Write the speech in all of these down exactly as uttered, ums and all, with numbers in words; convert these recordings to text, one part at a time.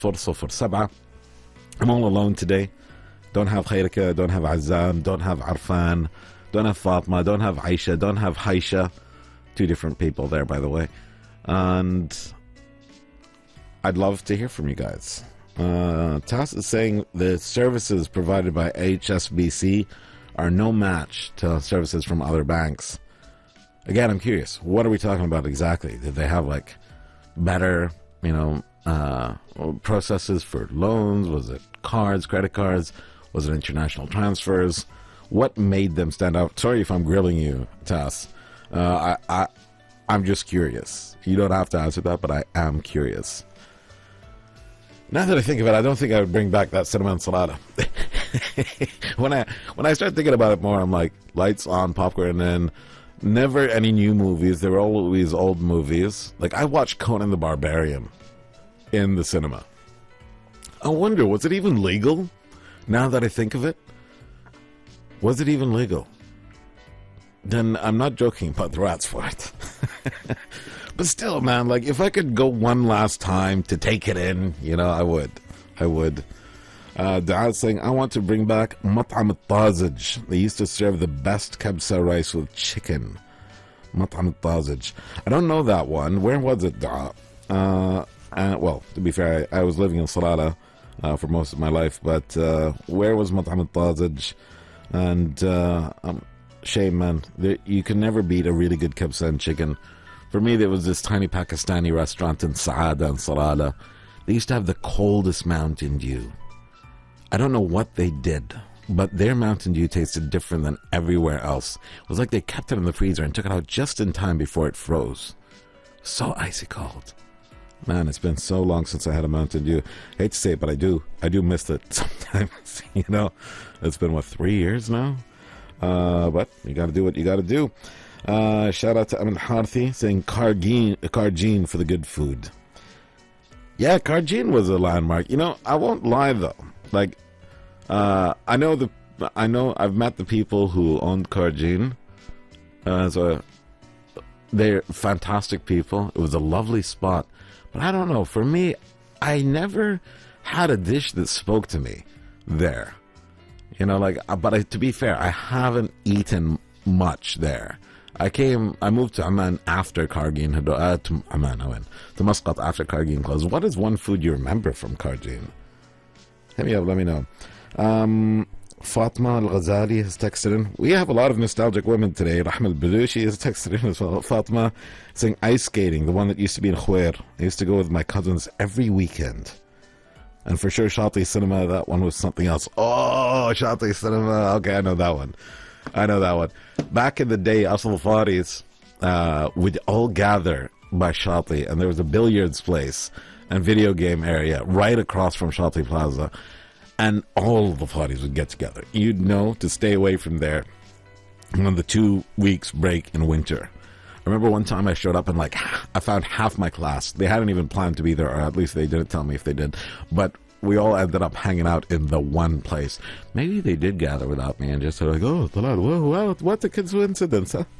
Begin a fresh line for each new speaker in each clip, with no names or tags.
صفر صفر سبعة. I'm all alone today. Don't have Khairika, don't have Azam, don't have Arfan, don't have Fatma, don't have Aisha, don't have Haisha. Two different people there, by the way. And I'd love to hear from you guys. Uh, Tass is saying the services provided by H S B C are no match to services from other banks. Again, I'm curious. What are we talking about exactly? Did they have like better, you know, uh, processes for loans? Was it cards, credit cards? Was it international transfers? What made them stand out? Sorry if I'm grilling you, Tass. Uh, I, I, I'm just curious. You don't have to answer that, but I am curious. Now that I think of it, I don't think I would bring back that cinnamon salada. when I when I start thinking about it more, I'm like, lights on, popcorn, and then never any new movies. They were always old movies. Like, I watched Conan the Barbarian in the cinema. I wonder, was it even legal? Now that I think of it, was it even legal? Then I'm not joking about the rats for it. But still, man, like, if I could go one last time to take it in, you know, I would. I would. Uh, Da'ad saying, I want to bring back Mat'am al-Tazij. They used to serve the best kabsa rice with chicken. Mat'am al-Tazij. I don't know that one. Where was it, Da'a? Uh, uh, well, to be fair, I, I was living in Salala uh, for most of my life, but uh, where was Mat'am al-Tazij? And, uh, um, shame, man. There, you can never beat a really good kabsa and chicken. For me, there was this tiny Pakistani restaurant in Saada and Salala. They used to have the coldest Mountain Dew. I don't know what they did, but their Mountain Dew tasted different than everywhere else. It was like they kept it in the freezer and took it out just in time before it froze. So icy cold. Man, it's been so long since I had a Mountain Dew. I hate to say it, but I do. I do miss it sometimes. You know, it's been, what, three years now? Uh, but you got to do what you got to do. Uh, shout out to Amin Harthi saying Kargeen, Karjeen for the good food. Yeah, Karjeen was a landmark. You know, I won't lie though. Like, uh, I know the, I know I've met the people who owned Karjeen. Uh, so they're fantastic people. It was a lovely spot, but I don't know. For me, I never had a dish that spoke to me there. You know, like, but I, to be fair, I haven't eaten much there. I came, I moved to Amman after Kargeen had, uh, to Amman, I went to Muscat after Kargeen closed. What is one food you remember from Kargeen? Hit me up, let me know. Um, Fatma Al-Ghazali has texted in. We have a lot of nostalgic women today. Rahma Al-Balushi has texted in as well. Fatma saying ice skating, the one that used to be in Khwair. I used to go with my cousins every weekend. And for sure, Shati Cinema, that one was something else. Oh, Shati Cinema. Okay, I know that one. I know that one. Back in the day, Asal Faris uh, would all gather by Shati, and there was a billiards place and video game area right across from Shati Plaza, and all the Faris would get together. You'd know to stay away from there on the two weeks break in winter. I remember one time I showed up and like I found half my class. They hadn't even planned to be there, or at least they didn't tell me if they did. But we all ended up hanging out in the one place. Maybe they did gather without me and just sort of like, oh, whoa, whoa, what a coincidence, huh?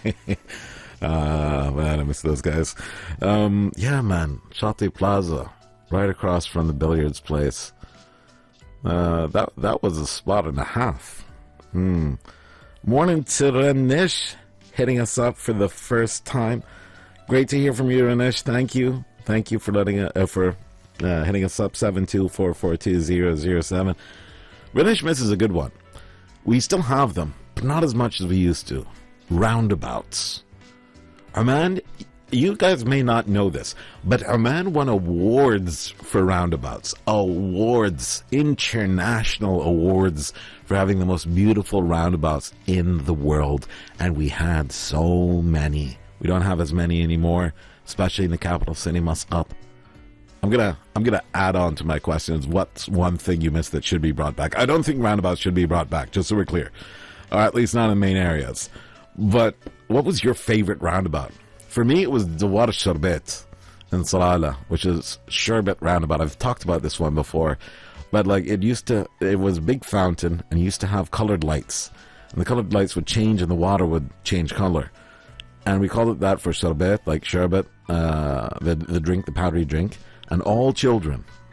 Ah, uh, man, I miss those guys. Um, yeah, man, Shati Plaza, right across from the billiards place. Uh, that that was a spot and a half. Hmm. Morning to Renish, hitting us up for the first time. Great to hear from you, Renish. Thank you. Thank you for letting uh, for uh, hitting us up, seven two four four two zero zero seven. Renish misses a good one. We still have them, but not as much as we used to. Roundabouts. Oman, you guys may not know this, but Oman won awards for roundabouts. Awards. International awards for having the most beautiful roundabouts in the world. And we had so many. We don't have as many anymore, especially in the capital city, Muscat. I'm gonna I'm gonna add on to my questions. What's one thing you missed that should be brought back? I don't think roundabouts should be brought back, just so we're clear. Or at least not in main areas. But what was your favorite roundabout? For me, it was Dawar Sharbet in Salala, which is Sherbet roundabout. I've talked about this one before. But like it used to, it was a big fountain and used to have colored lights. And the colored lights would change and the water would change color. And we called it that for Sharbet, like Sherbet, uh, the, the drink, the powdery drink. And all children,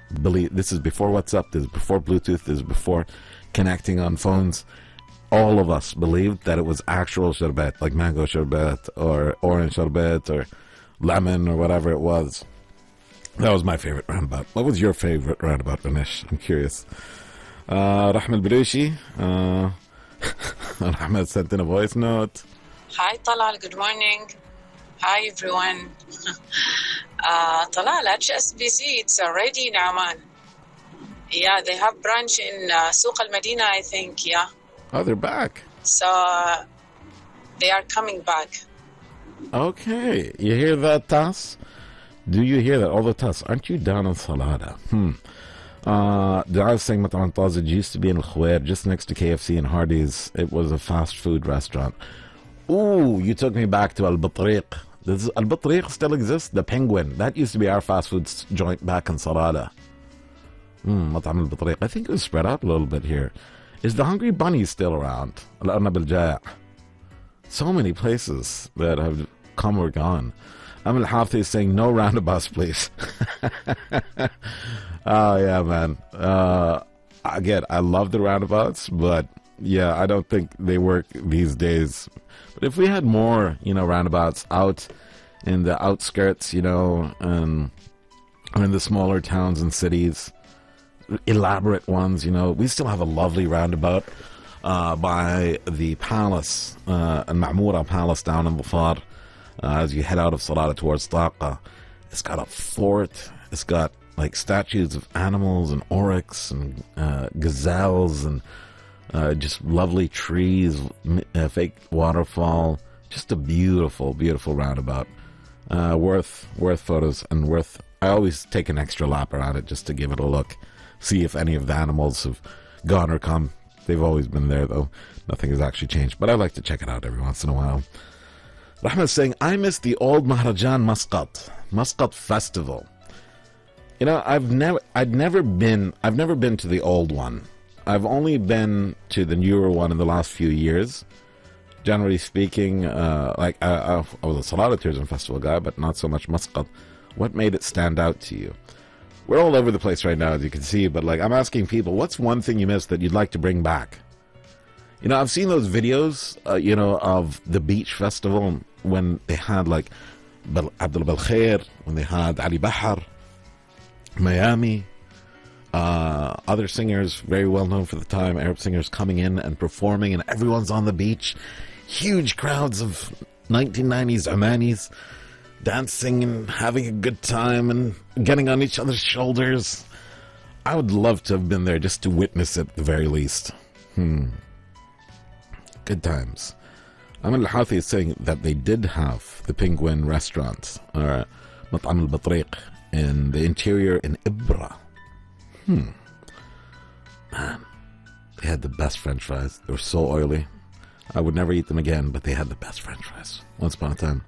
believe this is before WhatsApp, this is before Bluetooth, this is before connecting on phones. All of us believed that it was actual sherbet, like mango sherbet or orange sherbet or lemon or whatever it was. That was my favorite roundabout. What was your favorite roundabout, Anish? I'm curious. Uh, Rahma al-Balushi. Uh, Ahmed sent in a voice note.
Hi, Talal. Good morning. Hi, everyone. uh, Talal, H S B C, it's already in Oman. Yeah, they have branch in uh, Souq al-Madina, I think, yeah.
Oh, they're back.
So, uh, they are coming back.
Okay. You hear that, Tas? Do you hear that? All the Tas, aren't you down in Salada? Hmm. Uh, the I was saying Mat'am Tazij used to be in Al-Khuwair, just next to K F C and Hardee's. It was a fast food restaurant. Ooh, you took me back to Al-Batriq. Does Al-Batriq still exist? The Penguin. That used to be our fast food joint back in Salada. Hmm, Mat'am Al-Batriq. I think it was spread out a little bit here. Is the Hungry Bunny still around? Al-Arnab Al-Jaya'. So many places that have come or gone. Amal Hafiz is saying no roundabouts, please. Oh, yeah, man. Uh, again, I love the roundabouts, but yeah, I don't think they work these days. But if we had more, you know, roundabouts out in the outskirts, you know, and in the smaller towns and cities, elaborate ones, you know, we still have a lovely roundabout uh, by the palace, uh, Al-Ma'mura Palace down in Dhafar, uh, as you head out of Salada towards Taqa. It's got a fort. It's got like statues of animals and oryx and uh, gazelles and uh, just lovely trees, a fake waterfall. Just a beautiful, beautiful roundabout. Uh, worth, worth photos and worth. I always take an extra lap around it just to give it a look, see if any of the animals have gone or come. They've always been there though. Nothing has actually changed, but I like to check it out every once in a while. Rahma is saying, I miss the old Maharajan Muscat, Muscat Festival. You know, I've never, I'd never been, I've never been to the old one. I've only been to the newer one in the last few years. Generally speaking, uh, like uh, I was a Salada Tourism Festival guy, but not so much Muscat. What made it stand out to you? We're all over the place right now, as you can see, but like I'm asking people, what's one thing you missed that you'd like to bring back? You know, I've seen those videos, uh, you know, of the beach festival when they had like Abdul Balkhair, when they had Ali Bahar, Miami, uh, other singers very well known for the time, Arab singers coming in and performing, and everyone's on the beach. Huge crowds of nineteen nineties Omanis dancing and having a good time and getting on each other's shoulders. I would love to have been there just to witness it at the very least. Hmm. Good times. Amal Al-Hafi is saying that they did have the Penguin restaurant, or Mat'am Al-Batriq, in the interior in Ibra. Hmm. Man, they had the best French fries. They were so oily. I would never eat them again, but they had the best French fries once upon a time.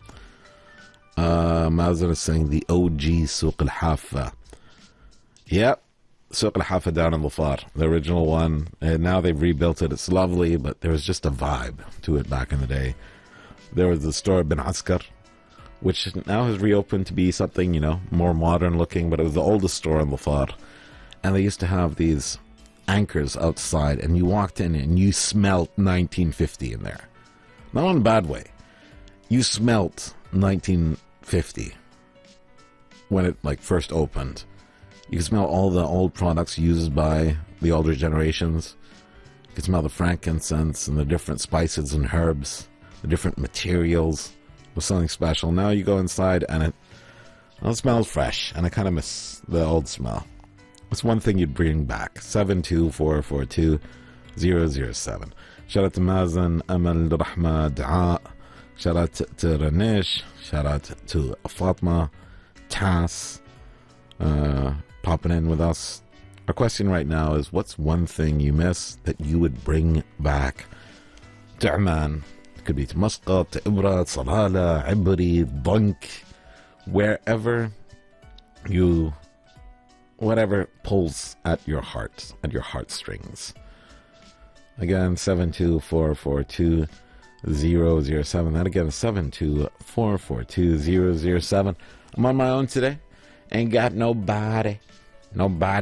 Uh, Mazen is saying the O G Souq Al-Hafa. Yep, Souq Al-Hafa down in Dhafar, the original one. And now they've rebuilt it. It's lovely, but there was just a vibe to it back in the day. There was the store Ben Askar, which now has reopened to be something, you know, more modern looking, but it was the oldest store in Dhafar. And they used to have these anchors outside, and you walked in and you smelt nineteen fifty in there. Not in a bad way. You smelt nineteen fifty when it like first opened. You can smell all the old products used by the older generations. You can smell the frankincense and the different spices and herbs, the different materials. It was something special. Now you go inside and it, well, it smells fresh, and I kind of miss the old smell. What's one thing you'd bring back? seven two four four two zero zero seven. Shout out to Mazen, Amal, Rahma, Da'a. Shout out to, to Ranish. Shout out to Fatma, Tas, uh, popping in with us. Our question right now is, what's one thing you miss that you would bring back to Oman? It could be to Muscat, to Ibra, Salala, Ibri, Dunk, wherever you, whatever pulls at your heart, at your heartstrings. Again, seven two four four two zero zero seven. That again, seven two four four two zero zero seven. I'm on my own today. Ain't got nobody. Not bad.